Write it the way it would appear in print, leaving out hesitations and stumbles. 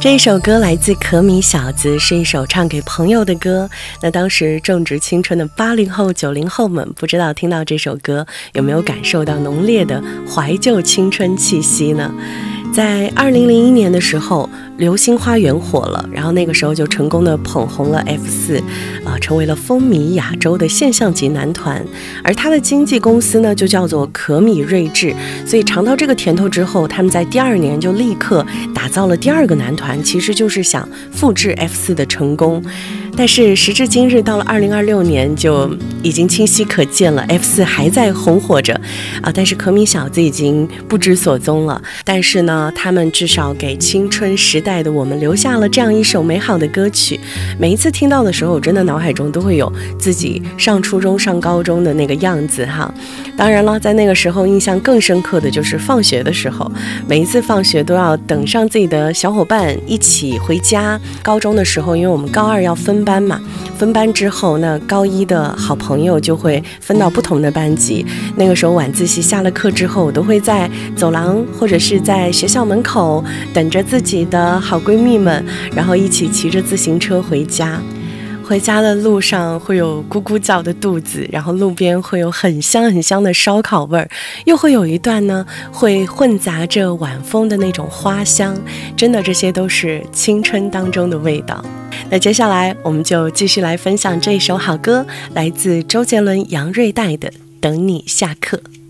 这一首歌来自可米小子，是一首唱给朋友的歌。那当时正值青春的80后、90后们，不知道听到这首歌有没有感受到浓烈的怀旧青春气息呢？在2001年的时候，流星花园火了，然后那个时候就成功的捧红了 F4，成为了风靡亚洲的现象级男团。而他的经纪公司呢，就叫做可米睿智。所以尝到这个甜头之后，他们在第2年就立刻打造了第2个男团，其实就是想复制 F4的成功。但是时至今日，到了2026年，就已经清晰可见了 F4 还在红火着但是可米小子已经不知所踪了。但是呢，他们至少给青春时代的我们留下了这样一首美好的歌曲。每一次听到的时候，我真的脑海中都会有自己上初中上高中的那个样子哈。当然了，在那个时候印象更深刻的就是放学的时候，每一次放学都要等上自己的小伙伴一起回家。高中的时候，因为我们高2要分班嘛，分班之后，那高1的好朋友就会分到不同的班级。那个时候晚自习下了课之后，我都会在走廊或者是在学校门口等着自己的好闺蜜们，然后一起骑着自行车回家。回家的路上会有咕咕叫的肚子，然后路边会有很香很香的烧烤味儿，又会有一段呢会混杂着晚风的那种花香，真的这些都是青春当中的味道。那接下来我们就继续来分享这首好歌，来自周杰伦、杨瑞代的《等你下课》。